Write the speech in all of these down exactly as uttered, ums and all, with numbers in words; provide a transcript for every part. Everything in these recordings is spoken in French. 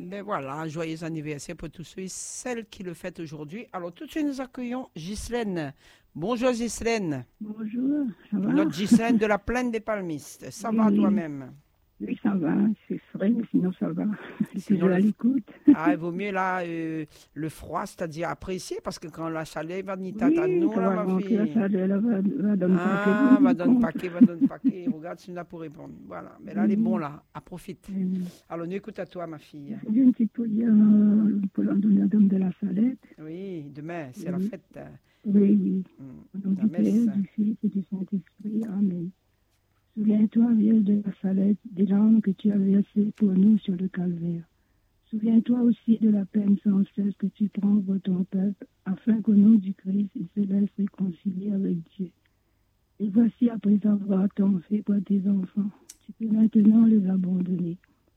Ben voilà, joyeux anniversaire pour tous ceux et celles qui le fêtent aujourd'hui. Alors tout de suite, nous accueillons Ghislaine. Bonjour Ghislaine. Bonjour, ça va? Notre Ghislaine de la plaine des palmistes. Ça Oui, va oui. toi-même? Oui, ça va, c'est frais, mais sinon ça va. Je suis Sinon, toujours à le... l'écoute. ah, il vaut mieux là, euh, le froid, c'est-à-dire apprécier, parce que quand la chaleur va ni tata Oui, nous, ça là, va ma rentrer, la fille. chaleur, là, va, va donner un paquet, Ah, vous va vous donne compte. paquet, va donne paquet. Regarde, tu n'as pour répondre. Voilà. Mais là, elle est bon, Oui, là. À profite. oui. Alors, nous écoute à toi, ma fille. J'ai une petite poudre euh, pour l'endonner de la salette. Oui, demain, c'est la Oui, fête. euh, oui, oui. hum, Au nom la du Père, messe. du Fils et du Saint-Esprit, Amen. Souviens-toi, vieille de la salette, des larmes que tu as versées pour nous sur le calvaire. Souviens-toi aussi de la peine sans cesse que tu prends pour ton peuple, afin qu'au nom du Christ, il se laisse réconcilier avec Dieu. Et voici, après avoir tant fait pour tes enfants, tu peux maintenant les abandonner.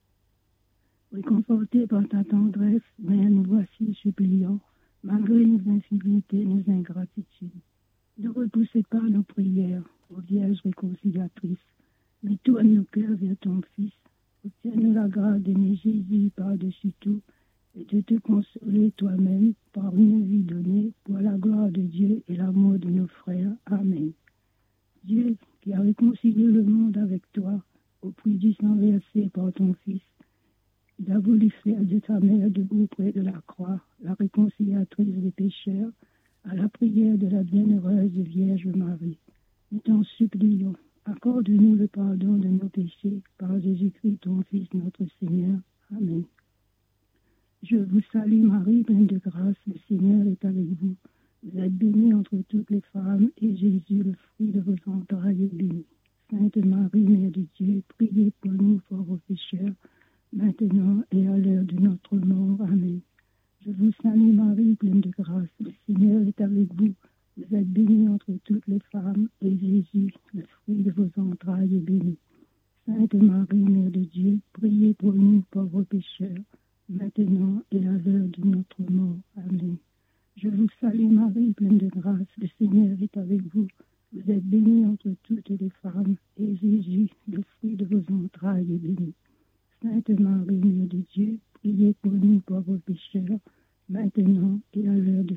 Réconfortés par ta tendresse, mais nous voici suppliants, malgré nos infidélités, nos ingratitudes. Ne repoussez pas nos prières, ô Vierge réconciliatrice, mais tourne nos cœurs vers ton Fils. Obtiens-nous la grâce d'aimer Jésus par-dessus tout et de te consoler toi-même par une vie donnée pour la gloire de Dieu et l'amour de nos frères. Amen. Dieu qui a réconcilié le monde avec toi au prix du sang versé par ton Fils, il a voulu faire de ta mère debout près de la croix, la réconciliatrice des pécheurs, à la prière de la bienheureuse Vierge Marie. Nous t'en supplions, accorde-nous le pardon de nos péchés par Jésus-Christ, ton Fils, notre Seigneur. Amen. Je vous salue Marie, pleine de grâce, le Seigneur est avec vous. Vous êtes bénie entre toutes les femmes, et Jésus, le fruit de vos entrailles, est béni. Sainte Marie, Mère de Dieu, priez pour nous pauvres pécheurs, maintenant et à l'heure de notre mort. Amen. Je vous salue Marie, pleine de grâce, le Seigneur est avec vous. Vous êtes bénie entre toutes les femmes, et Jésus, le fruit de vos entrailles, est béni. Sainte Marie, Mère de Dieu, priez pour nous pauvres pécheurs, maintenant et à l'heure de notre mort. Amen. Je vous salue Marie, pleine de grâce, le Seigneur est avec vous. Vous êtes bénie entre toutes les femmes, et Jésus, le fruit de vos entrailles, est béni. Sainte Marie, Mère de Dieu, priez pour nous pauvres pécheurs, maintenant et à l'heure de